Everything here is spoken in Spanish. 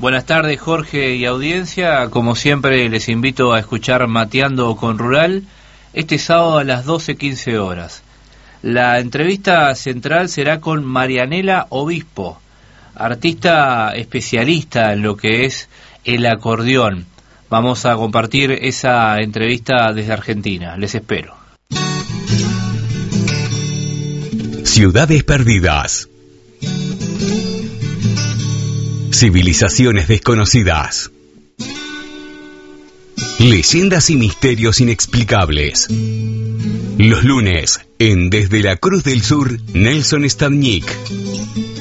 Buenas tardes, Jorge y audiencia. Como siempre, les invito a escuchar Mateando con Rural este sábado a las 12:15 horas. La entrevista central será con Marianela Obispo, artista especialista en lo que es el acordeón. Vamos a compartir esa entrevista desde Argentina. Les espero. Ciudades perdidas. Civilizaciones desconocidas. Leyendas y misterios inexplicables. Los lunes, en Desde la Cruz del Sur, Nelson Stadnik.